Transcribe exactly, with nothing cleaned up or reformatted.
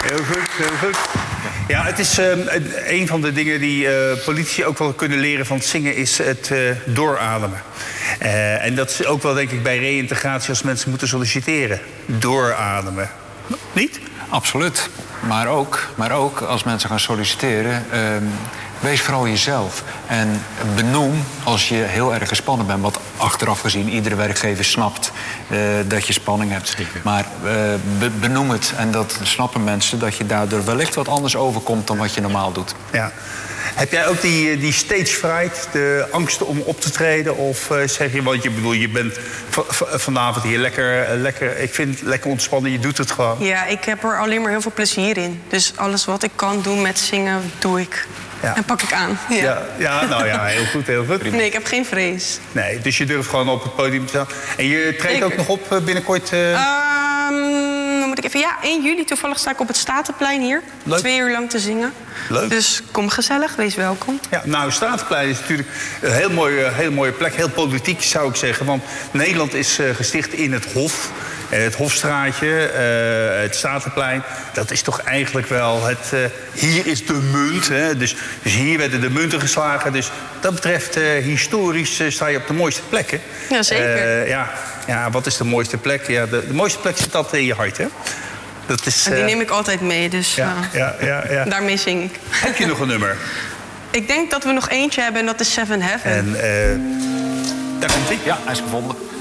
Heel goed, heel goed. Ja, het is uh, een van de dingen die uh, politici ook wel kunnen leren van het zingen... is het uh, doorademen. Uh, en dat is ook wel, denk ik, bij reïntegratie als mensen moeten solliciteren. Doorademen. Niet? Absoluut. Maar ook, maar ook als mensen gaan solliciteren... Uh, wees vooral jezelf. En benoem als je heel erg gespannen bent... wat achteraf gezien iedere werkgever snapt uh, dat je spanning hebt. Zeker. Maar uh, be benoem het. En dat snappen mensen dat je daardoor wellicht wat anders overkomt... dan wat je normaal doet. Ja. Heb jij ook die, die stage fright, de angst om op te treden? Of uh, zeg je, want je bedoel, je bent vanavond hier lekker, uh, lekker... ik vind het lekker ontspannen, je doet het gewoon. Ja, ik heb er alleen maar heel veel plezier in. Dus alles wat ik kan doen met zingen, doe ik. Ja. En pak ik aan. Ja. Ja, ja, nou ja, heel goed, heel goed. Nee, ik heb geen vrees. Nee, dus je durft gewoon op het podium te staan. En je treedt Zeker. ook nog op binnenkort? Uh... Um, dan moet ik even... Ja, één juli toevallig sta ik op het Statenplein hier. Leuk. Twee uur lang te zingen. Leuk. Dus kom gezellig, wees welkom. Ja, nou, Statenplein is natuurlijk een heel mooie, heel mooie plek. Heel politiek, zou ik zeggen. Want Nederland is uh, gesticht in het Hof. Het Hofstraatje, uh, het Statenplein, dat is toch eigenlijk wel het... Uh, hier is de munt, hè? Dus, dus hier werden de munten geslagen. Dus dat betreft, uh, historisch uh, sta je op de mooiste plekken. Ja, zeker. Uh, ja, ja, wat is de mooiste plek? Ja, de, de mooiste plek zit altijd in je hart, hè? Dat is, uh... en die neem ik altijd mee, dus ja, uh, ja, ja, ja. daarmee zing ik. Heb je nog een nummer? Ik denk dat we nog eentje hebben en dat is Seven Heaven. En uh, daar komt ie. Ja, hij is gevonden.